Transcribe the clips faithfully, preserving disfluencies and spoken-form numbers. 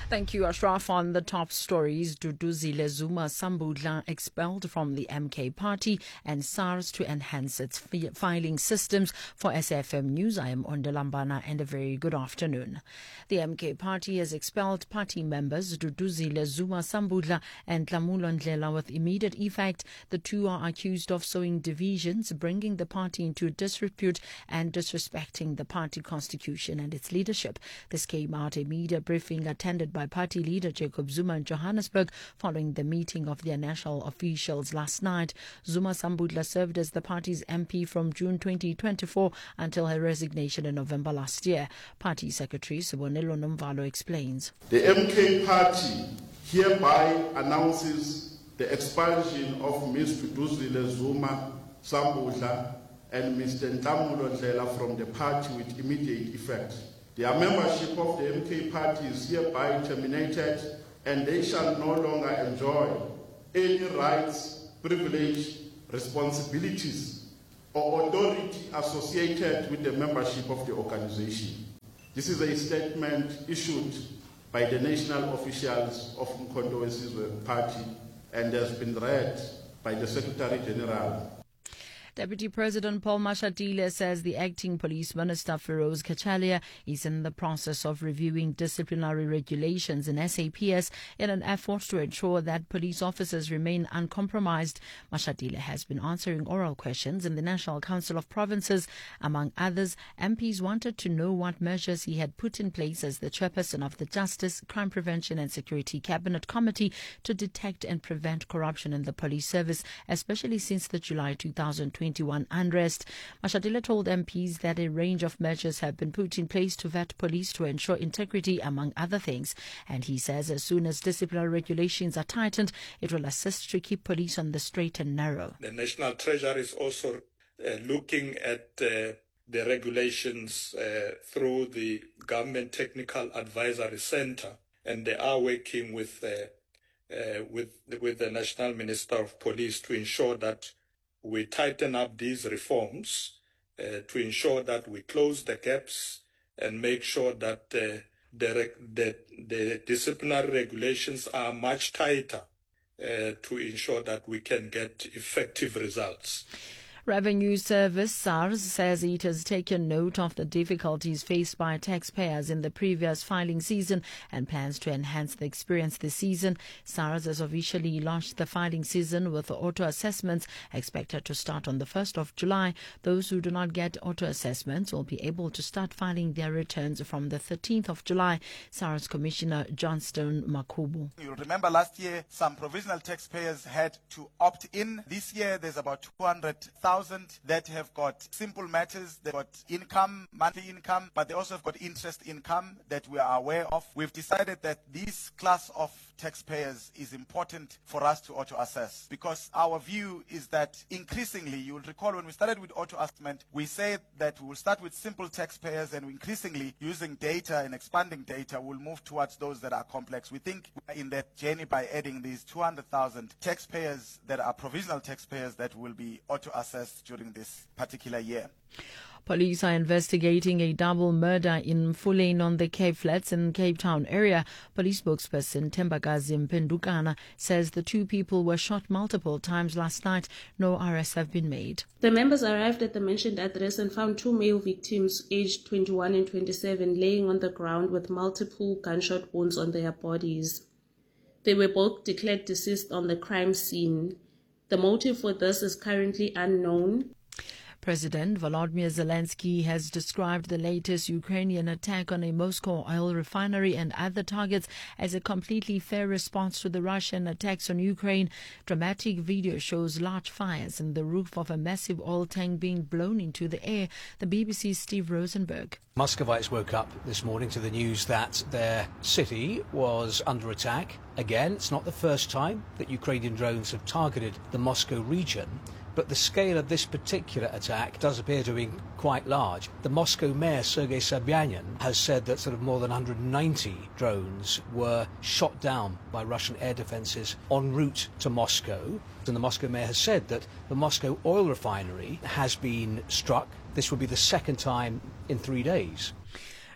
Thank you, Ashraf. On the top stories, Duduzile Zuma Sambudla expelled from the M K party and SARS to enhance its fi- filing systems. For S F M News, I am Ondelambana and a very good afternoon. The M K party has expelled party members Duduzile Zuma Sambudla and Tlamulo Ndlela with immediate effect. The two are accused of sowing divisions, bringing the party into disrepute and disrespecting the party constitution and its leadership. This came out a media briefing attended by party leader Jacob Zuma in Johannesburg following the meeting of their national officials last night. Zuma Sambudla served as the party's M P from June twenty twenty-four until her resignation in November last year. Party Secretary Sibonelo Nomvalo explains. The M K party hereby announces the expulsion of Miz Duduzile Zuma Sambudla and Mister Tlamulo Ndlela from the party with immediate effect. Their membership of the M K party is hereby terminated and they shall no longer enjoy any rights, privilege, responsibilities or authority associated with the membership of the organization. This is a statement issued by the national officials of Mkhonto we Sizwe party and has been read by the Secretary General. Deputy President Paul Mashatile says the acting police minister Feroz Kachalia is in the process of reviewing disciplinary regulations in S A P S in an effort to ensure that police officers remain uncompromised. Mashatile has been answering oral questions in the National Council of Provinces. Among others, M Ps wanted to know what measures he had put in place as the chairperson of the Justice, Crime Prevention and Security Cabinet Committee to detect and prevent corruption in the police service, especially since the July two thousand twenty-one unrest. Mashatile told M Ps that a range of measures have been put in place to vet police to ensure integrity, among other things. And he says as soon as disciplinary regulations are tightened, it will assist to keep police on the straight and narrow. The National Treasury is also uh, looking at uh, the regulations uh, through the Government Technical Advisory Center, and they are working with uh, uh, with with the National Minister of Police to ensure that we tighten up these reforms, uh, to ensure that we close the gaps and make sure that uh, the, the, the disciplinary regulations are much tighter uh, to ensure that we can get effective results. Revenue Service SARS says it has taken note of the difficulties faced by taxpayers in the previous filing season and plans to enhance the experience this season. SARS has officially launched the filing season with auto assessments expected to start on the first of July. Those who do not get auto assessments will be able to start filing their returns from the thirteenth of July. SARS Commissioner Johnston Makubu. You'll remember last year some provisional taxpayers had to opt in. This year there's about two hundred thousand that have got simple matters. They've got income, monthly income, but they also have got interest income that we are aware of. We've decided that this class of taxpayers is important for us to auto-assess because our view is that increasingly, you will recall when we started with auto-assessment, we said that we will start with simple taxpayers and increasingly using data and expanding data, we'll move towards those that are complex. We think we are in that journey by adding these two hundred thousand taxpayers that are provisional taxpayers that will be auto-assessed during this particular year. Police are investigating a double murder in Fulane on the Cape Flats in Cape Town area. Police spokesperson Tembakazi Mpendukana says the two people were shot multiple times last night. No arrests have been made. The members arrived at the mentioned address and found two male victims aged twenty-one and twenty-seven laying on the ground with multiple gunshot wounds on their bodies. They were both declared deceased on the crime scene. The motive for this is currently unknown. President Volodymyr Zelensky has described the latest Ukrainian attack on a Moscow oil refinery and other targets as a completely fair response to the Russian attacks on Ukraine. Dramatic video shows large fires and the roof of a massive oil tank being blown into the air. The B B C's Steve Rosenberg. Muscovites woke up this morning to the news that their city was under attack. Again, it's not the first time that Ukrainian drones have targeted the Moscow region. But the scale of this particular attack does appear to be quite large. The Moscow mayor, Sergei Sobyanin, has said that sort of more than one hundred ninety drones were shot down by Russian air defences en route to Moscow. And the Moscow mayor has said that the Moscow oil refinery has been struck. This will be the second time in three days.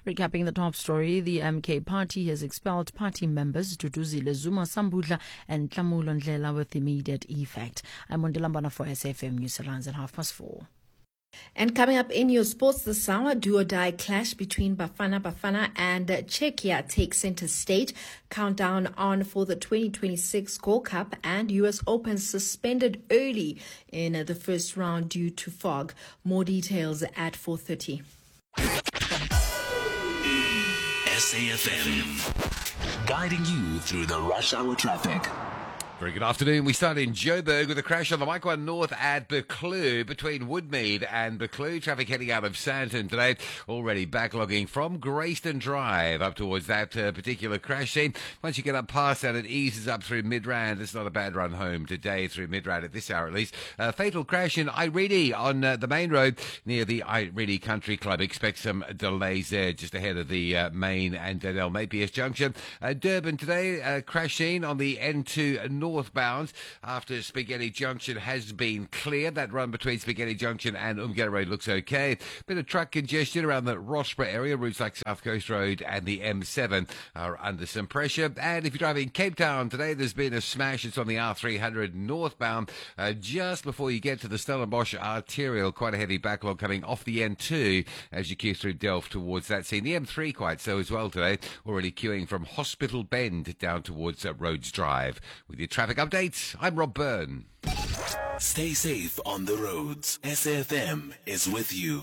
Recapping the top story, the M K party has expelled party members Duduzile Zuma Sambudla and Tlamulo Ndlela with immediate effect. I'm Mondilambana for S F M News. It runs at half past four. And coming up in your sports this hour, do-or-die clash between Bafana Bafana and Czechia takes center stage. Countdown on for the twenty twenty-six Gold Cup, and U S Open suspended early in the first round due to fog. More details at four thirty. S A F M, guiding you through the rush hour traffic. Very good afternoon. We start in Joburg with a crash on the Mike one North at Buccleuch between Woodmead and Buccleuch. Traffic heading out of Sandton today. Already backlogging from Grayston Drive up towards that uh, particular crash scene. Once you get up past that, it eases up through Midrand. It's not a bad run home today through Midrand at this hour at least. Uh, fatal crash in Irene on uh, the main road near the Irene Country Club. Expect some delays there just ahead of the uh, main and uh, Mapias Junction. Uh, Durban today, uh, crash scene on the N two North. Northbound after Spaghetti Junction has been cleared. That run between Spaghetti Junction and Umgera Road looks okay. Bit of truck congestion around the Rossborough area. Routes like South Coast Road and the M seven are under some pressure. And if you're driving Cape Town today, there's been a smash. It's on the R three hundred northbound uh, just before you get to the Stellenbosch Arterial. Quite a heavy backlog coming off the N two as you queue through Delft towards that scene. The M three quite so as well today. Already queuing from Hospital Bend down towards uh, Rhodes Drive. With your traffic updates, I'm Rob Byrne. Stay safe on the roads. S A F M is with you.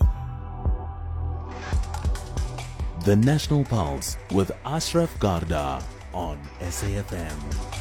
The National Pulse with Ashraf Garda on S A F M.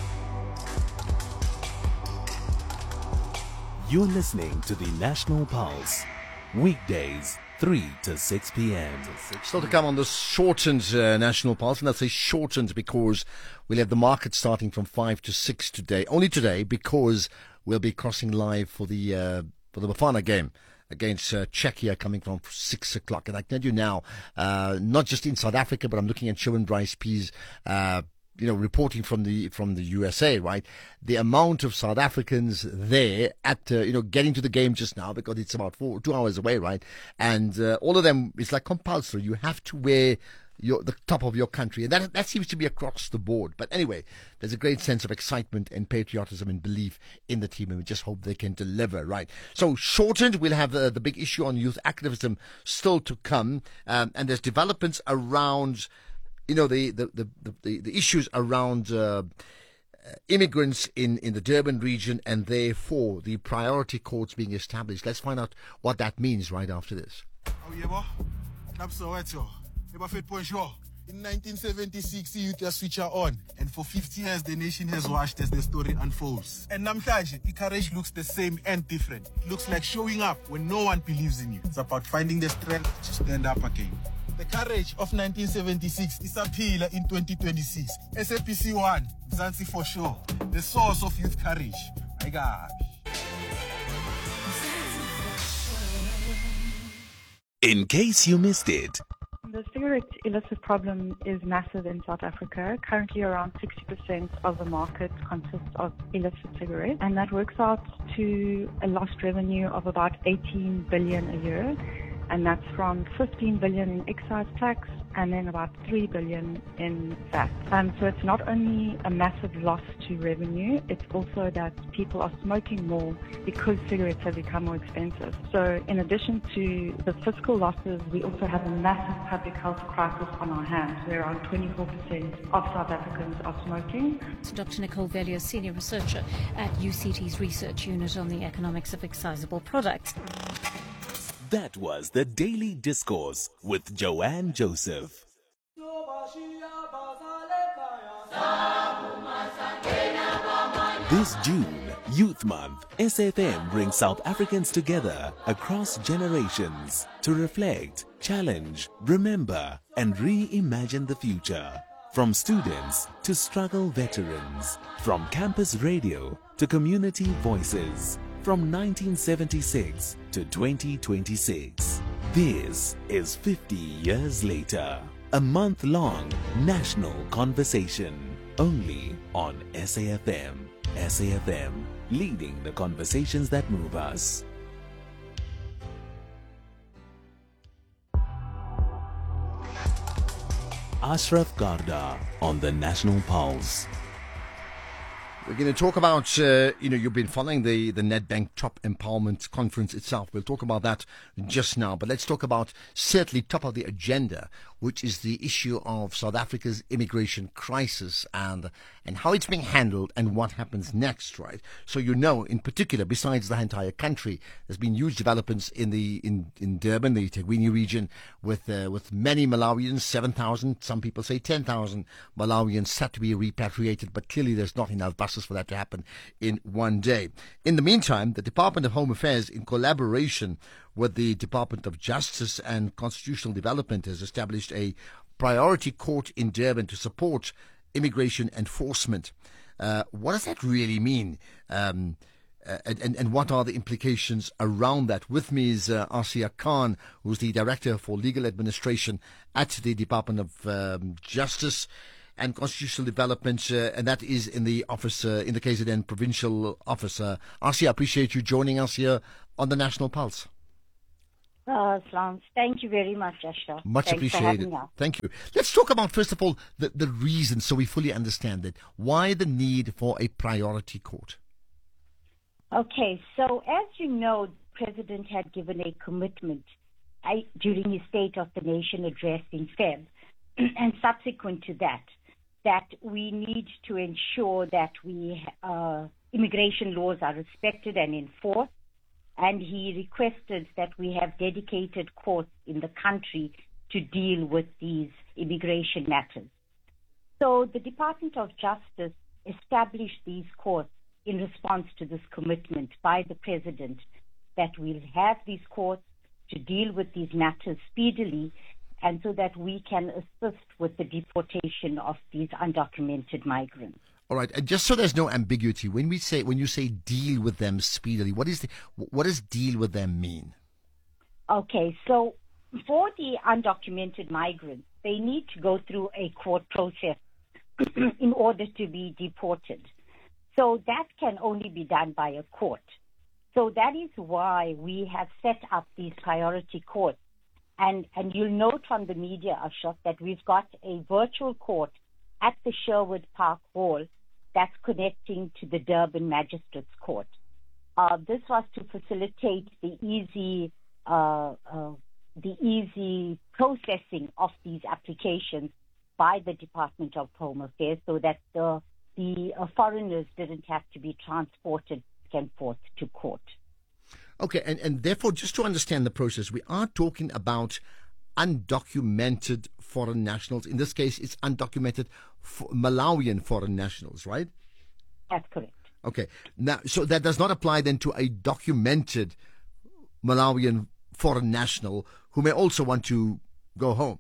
You're listening to the National Pulse, weekdays three to six p.m. Still to come on this shortened uh, National Pulse, and I say shortened because we'll have the market starting from five to six today. Only today, because we'll be crossing live for the uh, for the Bafana game against uh, Czechia coming from six o'clock. And I can tell you now, uh, not just in South Africa, but I'm looking at Sherwin Bryce P's uh you know, reporting from the from the U S A, right? The amount of South Africans there at, uh, you know, getting to the game just now, because it's about four, two hours away, right? And uh, all of them, it's like compulsory. You have to wear your the top of your country. And that that seems to be across the board. But anyway, there's a great sense of excitement and patriotism and belief in the team, and we just hope they can deliver, right? So shortened, we'll have uh, the big issue on youth activism still to come. Um, and there's developments around... You know, the, the, the, the, the issues around uh, immigrants in, in the Durban region, and therefore the priority courts being established. Let's find out what that means right after this. In nineteen seventy-six, the youth switch on, and for fifty years the nation has watched as the story unfolds. And namhlanje, courage looks the same and different. It looks like showing up when no one believes in you. It's about finding the strength to stand up again. The courage of nineteen seventy-six is a pillar in twenty twenty-six. S A P C one, Mzansi for sure, the source of youth courage. My God. In case you missed it, the cigarette illicit problem is massive in South Africa. Currently around sixty percent of the market consists of illicit cigarettes, and that works out to a lost revenue of about eighteen billion a year. And that's from fifteen billion in excise tax and then about three billion in V A T. Um, so it's not only a massive loss to revenue, it's also that people are smoking more because cigarettes have become more expensive. So in addition to the fiscal losses, we also have a massive public health crisis on our hands, where around twenty-four percent of South Africans are smoking. Doctor Nicole Vellier, Senior Researcher at U C T's Research Unit on the Economics of Excisable Products. That was the Daily Discourse with Joanne Joseph. This June, Youth Month, S F M brings South Africans together across generations to reflect, challenge, remember, and reimagine the future. From students to struggle veterans, from campus radio to community voices. From nineteen seventy-six to twenty twenty-six. This is fifty years later. A month-long national conversation. Only on S A F M. S A F M, leading the conversations that move us. Ashraf Garda on the National Pulse. We're going to talk about, uh, you know, you've been following the, the Nedbank Top Empowerment Conference itself. We'll talk about that just now. But let's talk about certainly top of the agenda, which is the issue of South Africa's immigration crisis and and how it's being handled and what happens next, right? So, you know, in particular, besides the entire country, there's been huge developments in the in, in Durban, the eThekwini region, with uh, with many Malawians, seven thousand, some people say ten thousand Malawians set to be repatriated, but clearly there's not enough buses for that to happen in one day. In the meantime, the Department of Home Affairs, in collaboration with the Department of Justice and Constitutional Development, has established a priority court in Durban to support immigration enforcement. Uh, what does that really mean? Um, uh, and, and what are the implications around that? With me is uh, Asiya Khan, who's the Director for Legal Administration at the Department of um, Justice and Constitutional Development, uh, and that is in the office, uh, in the K Z N Provincial Office. Uh, Asiya, I appreciate you joining us here on the National Pulse. Uh, Slams, thank you very much, Ashraf. Much Thanks appreciated. Thank you. Let's talk about, first of all, the, the reason so we fully understand it. Why the need for a priority court? Okay, so as you know, the President had given a commitment I, during his State of the Nation address in February, and subsequent to that, that we need to ensure that we uh, immigration laws are respected and enforced. And he requested that we have dedicated courts in the country to deal with these immigration matters. So the Department of Justice established these courts in response to this commitment by the President that we'll have these courts to deal with these matters speedily, and so that we can assist with the deportation of these undocumented migrants. All right, and just so there's no ambiguity, when we say when you say deal with them speedily, what is the, what does deal with them mean? Okay, so for the undocumented migrants, they need to go through a court process in order to be deported. So that can only be done by a court. So that is why we have set up these priority courts. And and you'll note from the media, Ashraf, that we've got a virtual court at the Sherwood Park Hall that's connecting to the Durban Magistrates Court. Uh, this was to facilitate the easy uh, uh, the easy processing of these applications by the Department of Home Affairs, so that the the uh, foreigners didn't have to be transported back and forth to court. Okay, and, and therefore, just to understand the process, we are talking about undocumented foreign nationals. In this case, it's undocumented f- Malawian foreign nationals, right? That's correct. Okay. Now, so that does not apply then to a documented Malawian foreign national who may also want to go home.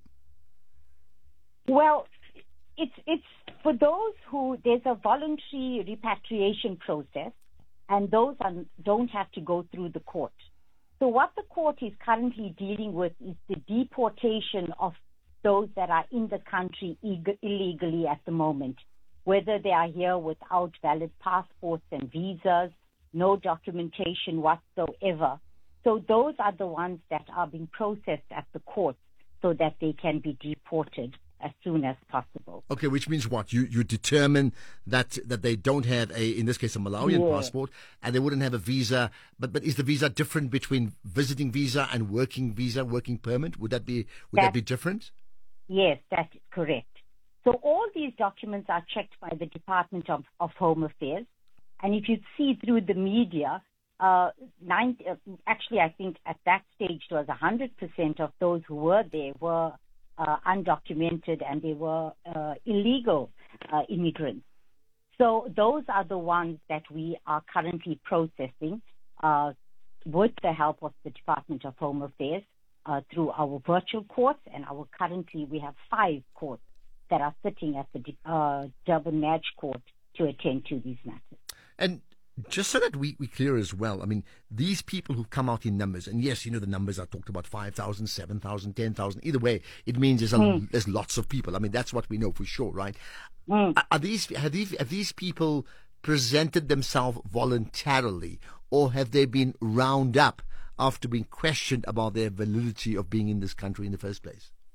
Well, it's it's for those who there's a voluntary repatriation process, and those are, don't have to go through the court. So what the court is currently dealing with is the deportation of those that are in the country eg- illegally at the moment, whether they are here without valid passports and visas, no documentation whatsoever. So those are the ones that are being processed at the court so that they can be deported as soon as possible. Okay, which means what? You you determine that that they don't have a, in this case, a Malawian Yeah. passport, and they wouldn't have a visa. But but is the visa different between visiting visa and working visa, working permit? Would that be would that, That- be different? Yes, that is correct. So all these documents are checked by the Department of, of Home Affairs. And if you see through the media, uh, nine, uh, actually I think at that stage it was one hundred percent of those who were there were uh, undocumented, and they were uh, illegal uh, immigrants. So those are the ones that we are currently processing uh, with the help of the Department of Home Affairs uh, through our virtual courts, and our currently we have five courts that are sitting at the uh, Durban Mag Court to attend to these matters. And just so that we, we clear as well, I mean, these people who come out in numbers, and yes, you know, the numbers are talked about five thousand, seven thousand, ten thousand. Either way, it means there's, a, Mm. there's lots of people. I mean, that's what we know for sure, right? Mm. Are, are these have these have these people presented themselves voluntarily, or have they been round up after being questioned about their validity of being in this country in the first place?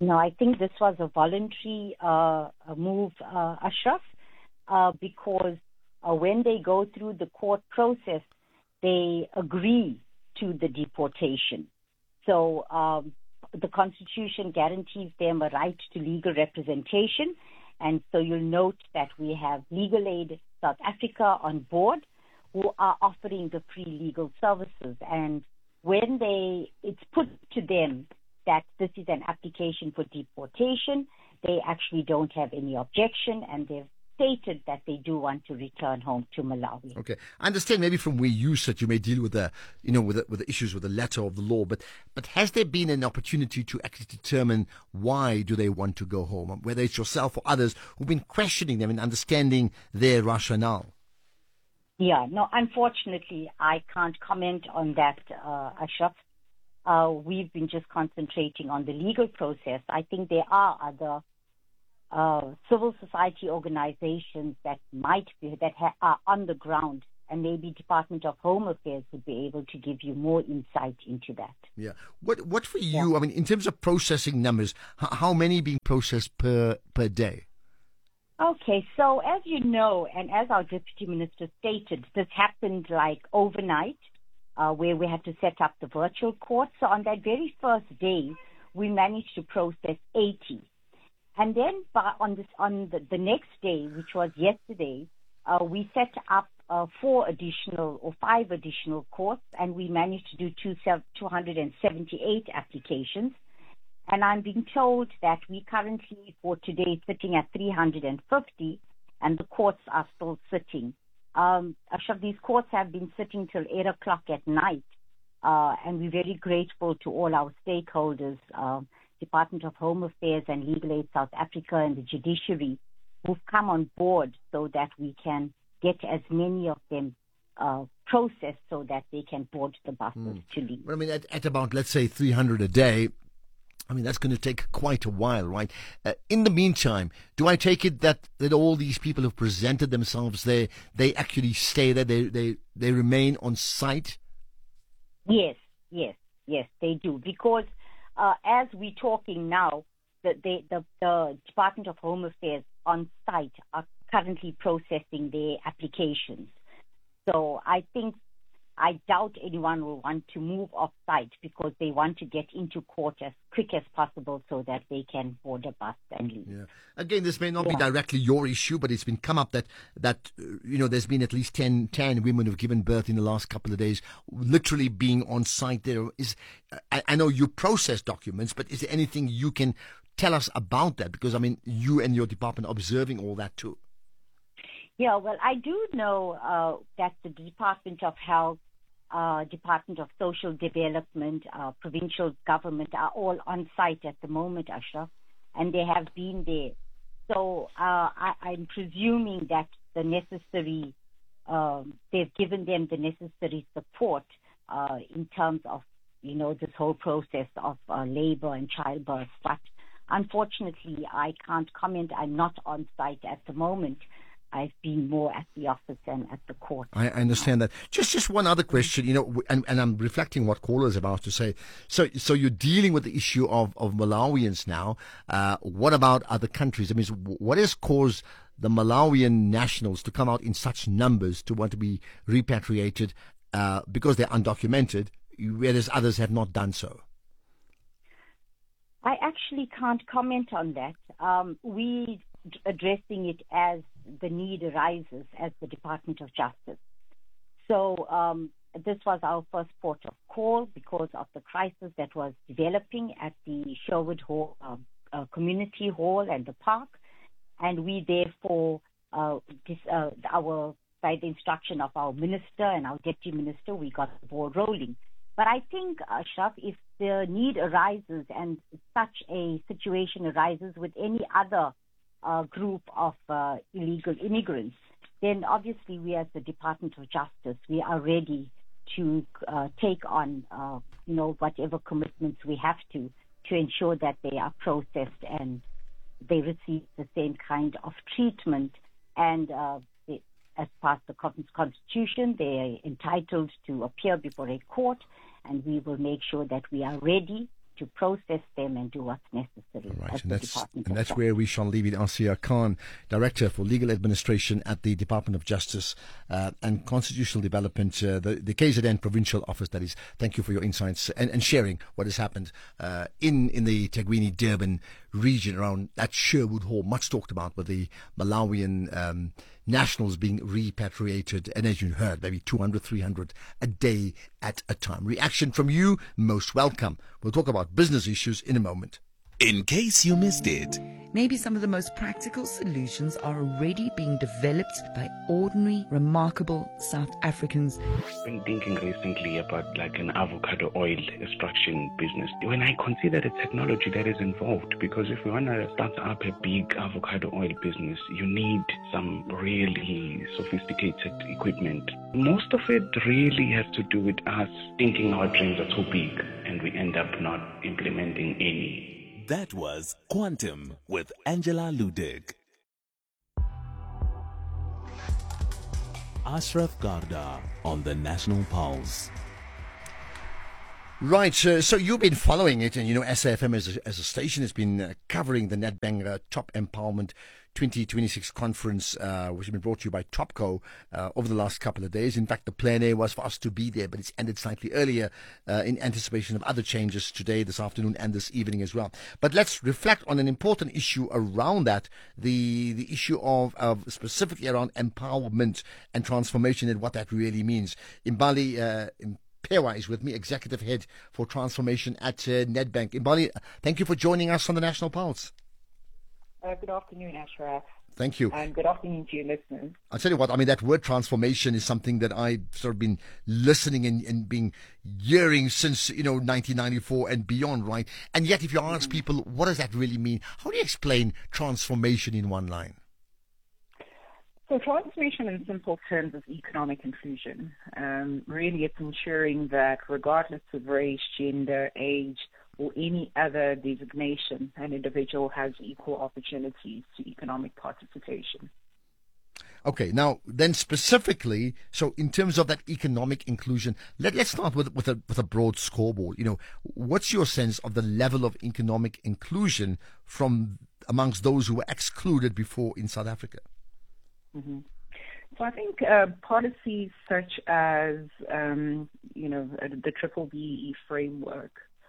No, I think this was a voluntary uh, move, uh, Ashraf, uh, because uh, when they go through the court process, they agree to the deportation. So um, the Constitution guarantees them a right to legal representation. And so you'll note that we have Legal Aid South Africa on board who are offering the free legal services. And when they, it's put to them that this is an application for deportation, they actually don't have any objection, and they've stated that they do want to return home to Malawi. Okay, I understand maybe from where you sit, you may deal with the, you know, with the, with the issues with the letter of the law, but but has there been an opportunity to actually determine why do they want to go home, whether it's yourself or others who've been questioning them and understanding their rationale? Yeah, no, unfortunately, I can't comment on that, uh, Ashraf. Uh, we've been just concentrating on the legal process. I think there are other uh, civil society organizations that might be, that ha- are on the ground, and maybe Department of Home Affairs would be able to give you more insight into that. Yeah. What What for you, yeah. I mean, in terms of processing numbers, h- how many being processed per, per day? Okay, so as you know, and as our Deputy Minister stated, this happened like overnight. Uh, where we had to set up the virtual court. So on that very first day, we managed to process eighty. And then by, on this on the, the next day, which was yesterday, uh, we set up uh, four additional or five additional courts, and we managed to do two, two hundred seventy-eight applications. And I'm being told that we currently, for today, sitting at three hundred fifty, and the courts are still sitting. Um, Ashraf, these courts have been sitting till eight o'clock at night, uh, and we're very grateful to all our stakeholders, uh, Department of Home Affairs and Legal Aid South Africa and the judiciary, who've come on board so that we can get as many of them uh, processed so that they can board the buses mm. to leave. But I mean, at, at about, let's say, three hundred a day, I mean, that's going to take quite a while, right? Uh, in the meantime, do I take it that, that all these people who've presented themselves there, they actually stay there, they they, they remain on site? Yes, yes, yes, they do. Because uh, as we're talking now, the, the, the, the Department of Home Affairs on site are currently processing their applications. So I think I doubt anyone will want to move off site because they want to get into court as quick as possible so that they can board a bus and leave. Yeah. Again, this may not yeah. be directly your issue, but it's been come up that, that uh, you know, there's been at least ten, ten women who've given birth in the last couple of days, literally being on site there. Is I, I know you process documents, but is there anything you can tell us about that? Because, I mean, you and your department are observing all that too. Yeah, well, I do know uh, that the Department of Health, uh, Department of Social Development, uh, provincial government are all on site at the moment, Ashraf, and they have been there. So uh, I, I'm presuming that the necessary, um, they've given them the necessary support uh, in terms of, you know, this whole process of uh, labor and childbirth. But unfortunately, I can't comment. I'm not on site at the moment. I've been more at the office and at the court. I understand that. Just just one other question, you know, and, and I'm reflecting what caller is about to say. So so you're dealing with the issue of, of Malawians now. Uh, what about other countries? I mean, what has caused the Malawian nationals to come out in such numbers to want to be repatriated uh, because they're undocumented, whereas others have not done so? I actually can't comment on that. Um, we addressing it as the need arises as the Department of Justice. So um, this was our first port of call because of the crisis that was developing at the Sherwood Hall, uh, uh, Community Hall and the park. And we therefore, uh, this, uh, our by the instruction of our minister and our deputy minister, we got the ball rolling. But I think, Ashraf, if the need arises and such a situation arises with any other Uh, group of uh, illegal immigrants, then obviously we as the Department of Justice, we are ready to uh, take on, uh, you know, whatever commitments we have to, to ensure that they are processed and they receive the same kind of treatment. And uh, they, as part of the Constitution, they are entitled to appear before a court, and we will make sure that we are ready to process them and do what's necessary. Right, at and the that's, Department and of that's Justice. where we shall leave it. Asiya Khan, Director for Legal Administration at the Department of Justice uh, and Constitutional Development, uh, the, the K Z N Provincial Office, that is. Thank you for your insights and, and sharing what has happened uh, in, in the Tegwini Durban region around that Sherwood Hall, much talked about with the Malawian um, nationals being repatriated, and as you heard, maybe two hundred, three hundred a day at a time. Reaction from you, most welcome. We'll talk about business issues in a moment. In case you missed it, maybe some of the most practical solutions are already being developed by ordinary, remarkable South Africans. I've been thinking recently about like an avocado oil extraction business. When I consider the technology that is involved, because if we want to start up a big avocado oil business, you need some really sophisticated equipment. Most of it really has to do with us thinking our dreams are too big and we end up not implementing any. That was Quantum with Angela Ludick. Ashraf Garda on the National Pulse. Right, uh, so you've been following it, and you know S A F M as a, as a station has been uh, covering the Nedbank uh, Top Empowerment twenty twenty-six conference, uh, which has been brought to you by Topco uh, over the last couple of days. In fact, the plan A was for us to be there, but it's ended slightly earlier uh, in anticipation of other changes today, this afternoon, and this evening as well. But let's reflect on an important issue around that, the the issue of, of specifically around empowerment and transformation and what that really means. Imbali uh, Pewa is with me, Executive Head for Transformation at uh, Nedbank. Imbali, thank you for joining us on the National Pulse. Uh, good afternoon, Ashraf. Thank you. And good afternoon to your listeners. I'll tell you what, I mean, that word transformation is something that I've sort of been listening and, and being hearing since, you know, nineteen ninety-four and beyond, right? And yet, if you ask mm-hmm. people, what does that really mean? How do you explain transformation in one line? So transformation in simple terms is economic inclusion. Um, really, it's ensuring that regardless of race, gender, age, or any other designation, an individual has equal opportunities to economic participation. Okay, now then specifically, so in terms of that economic inclusion, let, let's start with with a with a broad scoreboard. You know, what's your sense of the level of economic inclusion from amongst those who were excluded before in South Africa? Mm-hmm. So I think uh, policies such as, um, you know, the Triple B E framework,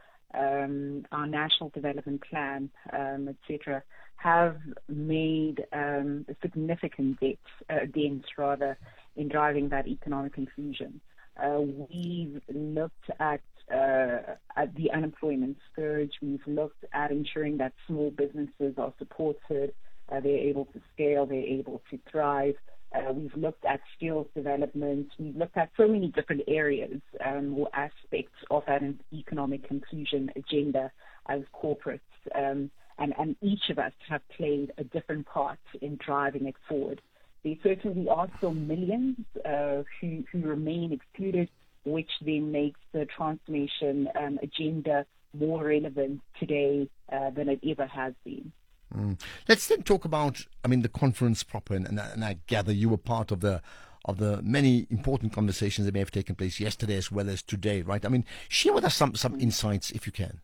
um, our National Development Plan, um, et cetera, have made um, a significant dent, uh, dent, rather, in driving that economic inclusion. Uh, we've looked at, uh, at the unemployment surge. We've looked at ensuring that small businesses are supported. Uh, they're able to scale, they're able to thrive. Uh, we've looked at skills development. We've looked at so many different areas um, or aspects of that economic inclusion agenda as corporates. Um, and, and each of us have played a different part in driving it forward. There certainly are still millions uh, who, who remain excluded, which then makes the transformation um, agenda more relevant today uh, than it ever has been. Mm. Let's then talk about, I mean, the conference proper, and, and I gather you were part of the of the many important conversations that may have taken place yesterday as well as today, right? I mean, share with us some, some insights if you can.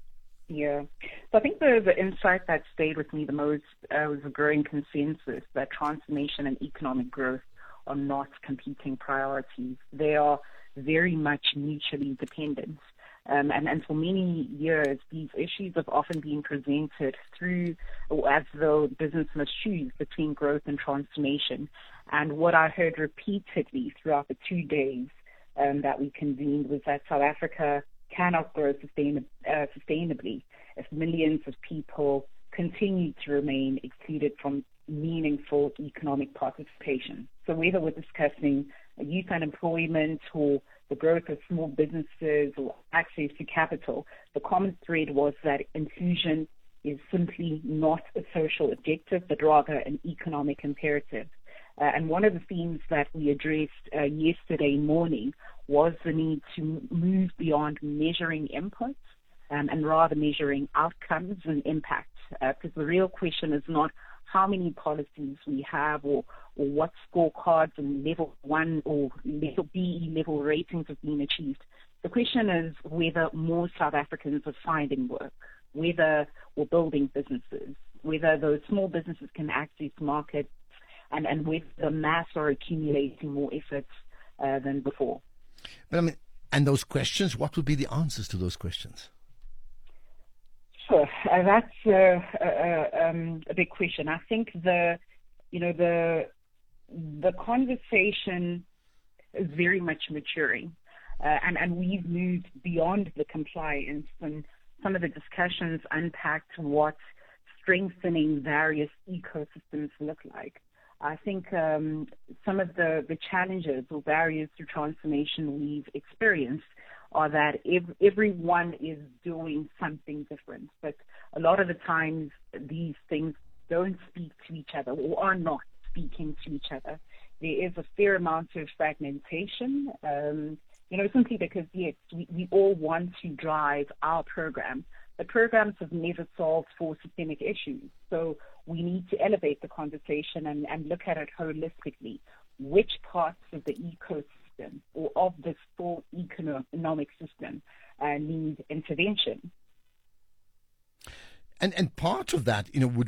Yeah. So I think the, the insight that stayed with me the most uh, was a growing consensus that transformation and economic growth are not competing priorities. They are very much mutually dependent. Um, and, and for many years, these issues have often been presented through, or as though business must choose between growth and transformation. And what I heard repeatedly throughout the two days um, that we convened was that South Africa cannot grow sustain, uh, sustainably if millions of people continue to remain excluded from meaningful economic participation. So whether we're discussing youth unemployment or the growth of small businesses or access to capital, the common thread was that inclusion is simply not a social objective, but rather an economic imperative. Uh, and one of the themes that we addressed uh, yesterday morning was the need to move beyond measuring inputs um, and rather measuring outcomes and impact. Uh, because the real question is not how many policies we have or, or what scorecards and level one or level B E level ratings have been achieved. The question is whether more South Africans are finding work, whether we're building businesses, whether those small businesses can access markets, and, and whether the mass are accumulating more efforts uh, than before. But I mean, and those questions, what would be the answers to those questions? Sure, uh, that's uh, uh, um, a big question. I think the, you know, the the conversation is very much maturing, uh, and and we've moved beyond the compliance, and some of the discussions unpacked what strengthening various ecosystems look like. I think um, some of the, the challenges or barriers to transformation we've experienced are that ev- everyone is doing something different, but a lot of the times these things don't speak to each other or are not speaking to each other. There is a fair amount of fragmentation, um, you know, simply because, yes, we, we all want to drive our program, but programs have never solved for systemic issues. So we need to elevate the conversation and, and look at it holistically. Which parts of the ecosystem or of this full economic system uh, need intervention? And and part of that, you know, would